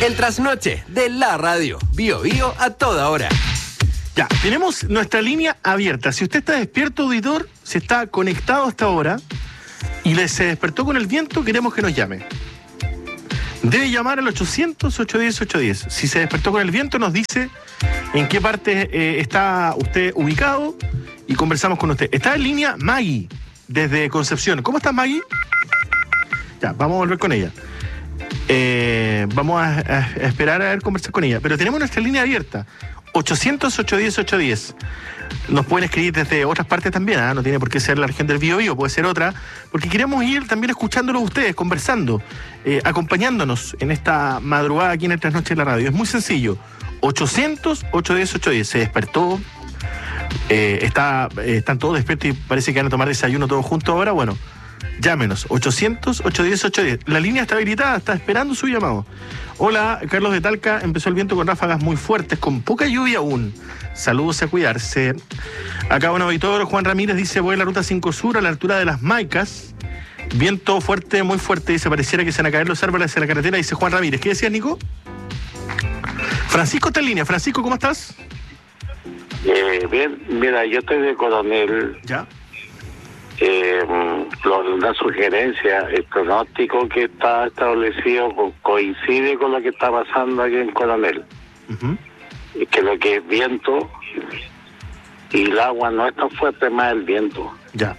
El trasnoche de la radio. Bio Bio a toda hora. Ya, tenemos nuestra línea abierta. Si usted está despierto, auditor, si está conectado hasta ahora y se despertó con el viento, queremos que nos llame. Debe llamar al 800-810-810. Si se despertó con el viento, nos dice en qué parte está usted ubicado y conversamos con usted. Está en línea Maggie, desde Concepción. ¿Cómo estás, Maggie? Ya, vamos a volver con ella. Vamos a esperar a ver conversar con ella. Pero tenemos nuestra línea abierta. 800-810-810. Nos pueden escribir desde otras partes también, ¿eh? No tiene por qué ser la región del Biobío, puede ser otra, porque queremos ir también escuchándolos ustedes, conversando, acompañándonos en esta madrugada aquí en el Trasnoche de la Radio. Es muy sencillo. 800-810-810. Se despertó, están todos despiertos y parece que van a tomar desayuno todos juntos ahora. Bueno, llámenos, 800-810-810. La línea está habilitada, está esperando su llamado. Hola, Carlos de Talca. Empezó el viento con ráfagas muy fuertes, con poca lluvia aún. Saludos, a cuidarse. Acá un auditor, Juan Ramírez, dice: voy a la ruta 5 Sur, a la altura de Las Maicas. Viento fuerte, muy fuerte, dice, pareciera que se van a caer los árboles hacia la carretera, dice Juan Ramírez. ¿Qué decías, Nico? Francisco está en línea. Francisco, ¿cómo estás? Bien, mira, yo estoy de Coronel. Ya. La sugerencia, el pronóstico que está establecido coincide con lo que está pasando aquí en Coronel. Uh-huh. Que lo que es viento y el agua no es tan fuerte, más el viento. Ya.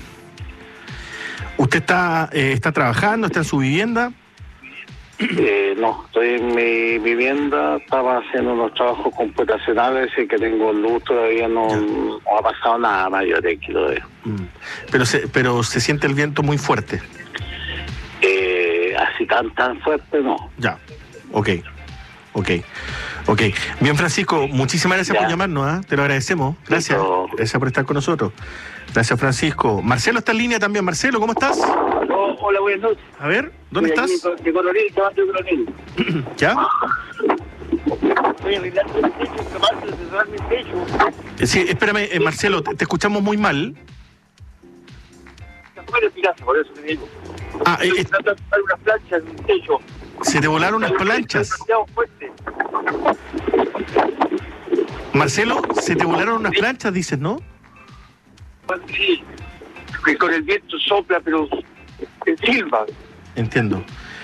¿Usted está trabajando, está en su vivienda? No, estoy en mi vivienda, estaba haciendo unos trabajos computacionales y que tengo luz, todavía no ha pasado nada mayor aquí, lo veo. Pero se siente el viento muy fuerte. Así tan fuerte, no. Ya, ok. Bien, Francisco, muchísimas gracias por llamarnos, ¿eh? Te lo agradecemos. Gracias. Gracias por estar con nosotros. Gracias, Francisco. Marcelo está en línea también. Marcelo, ¿cómo estás? Hola, buenas noches. A ver, ¿dónde estás? De Coronel, llamando de Coronel. ¿Ya? Estoy arreglando el techo, capaz de cerrar mi techo. Sí, espérame, Marcelo, te escuchamos muy mal. Está fuera de mi casa, por eso te digo. Estoy tratando de poner unas planchas en el techo. Se te volaron unas planchas. Marcelo, se te volaron unas planchas, dices, ¿no? Sí, que con el viento sopla, pero silba. Entiendo.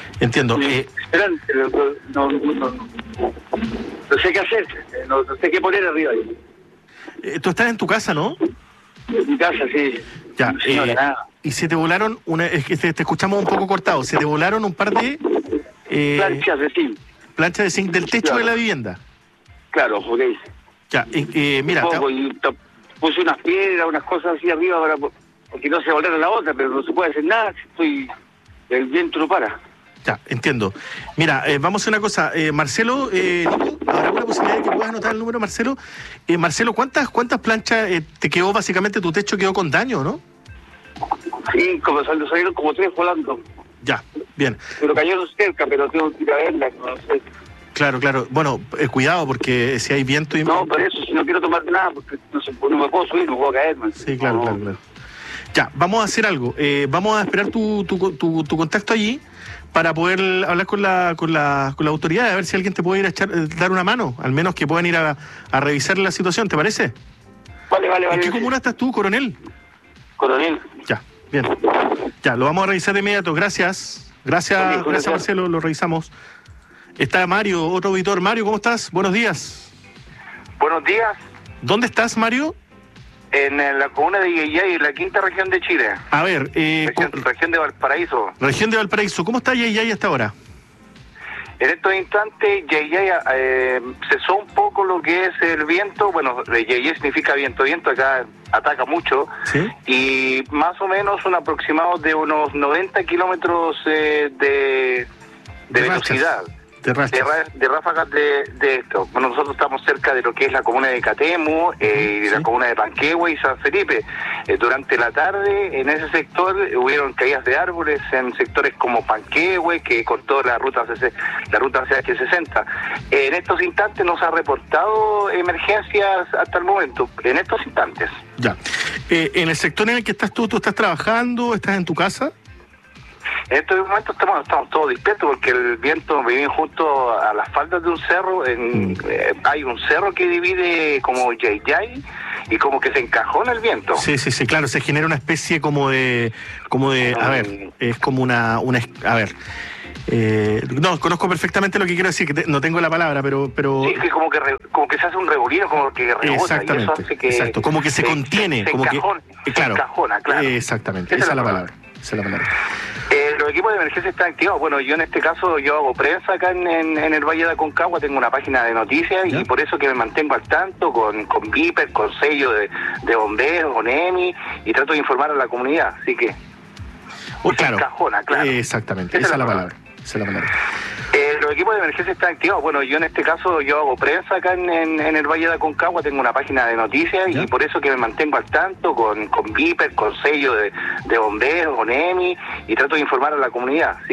No sé qué hacer, no sé qué poner arriba ahí. Tú estás en tu casa, ¿no? En mi casa, sí. Ya, nada. Y se te volaron, es que te escuchamos un poco cortado, se te volaron un par de... planchas de zinc. Planchas de zinc del techo de la vivienda. Claro, ok. Ya, mira... Puse unas piedras, unas cosas así arriba para porque no se volara la otra, pero no se puede hacer nada si el viento no para. Ya, entiendo. Mira, vamos a hacer una cosa. Marcelo, Nico, ¿habrá alguna posibilidad de que puedas anotar el número, Marcelo? Marcelo, ¿cuántas planchas te quedó básicamente, tu techo quedó con daño, no? Sí, salieron como 3 volando. Ya, bien. Pero cayeron cerca, pero tengo que ir a verlas, no sé. Claro. Bueno, cuidado, porque si hay viento y... No, por eso, si no quiero tomar nada, porque no me puedo subir, no puedo caer. Sí, claro. Ya, vamos a hacer algo. Vamos a esperar tu contacto allí para poder hablar con la autoridad, a ver si alguien te puede ir a dar una mano, al menos que puedan ir a revisar la situación, ¿te parece? Vale. ¿En qué comuna estás tú, Coronel? Coronel. Ya, bien. Ya, lo vamos a revisar de inmediato. Gracias, Marcelo, lo revisamos. Está Mario, otro auditor. Mario, ¿cómo estás? Buenos días. Buenos días. ¿Dónde estás, Mario? En la comuna de Yayay, la quinta región de Chile. A ver, región de Valparaíso. Región de Valparaíso. ¿Cómo está Yayay hasta ahora? En estos instantes, Yayay cesó un poco lo que es el viento. Bueno, Yayay significa viento, acá ataca mucho. ¿Sí? Y más o menos un aproximado de unos 90 kilómetros de velocidad. De ráfagas de esto. Bueno, nosotros estamos cerca de lo que es la comuna de Catemu, y la comuna de Panquehue y San Felipe. Durante la tarde, en ese sector, hubieron caídas de árboles en sectores como Panquehue, que cortó la ruta CH60. En estos instantes no se ha reportado emergencias hasta el momento, en estos instantes. Ya. En el sector en el que estás tú estás trabajando, estás en tu casa. En estos momentos estamos todos despiertos porque el viento viene junto a las faldas de un cerro. Hay un cerro que divide como Yayay y como que se encajona el viento. Sí, claro, se genera una especie como de, a ver, es como una, a ver. No, conozco perfectamente lo que quiero decir, que no tengo la palabra, pero... Sí, que como que se hace un revolino, como que rebota. Exactamente, y eso hace que exacto, como que se contiene. Como encajona, que, claro, se encajona, claro. Exactamente, esa es la palabra. Los equipos de emergencia están activados. Bueno, yo en este caso, yo hago prensa acá en el Valle de Aconcagua, tengo una página de noticias. ¿Ya? Y por eso que me mantengo al tanto con Viper, con sello de bomberos, con EMI, y trato de informar a la comunidad, así que... claro, encajona, claro. Exactamente, esa es la palabra. Los equipos de emergencia están activados. Bueno, yo en este caso, yo hago prensa acá en el Valle de Aconcagua, tengo una página de noticias. ¿Ya? Y por eso que me mantengo al tanto con Viper, con sello de bomberos, con EMI, y trato de informar a la comunidad.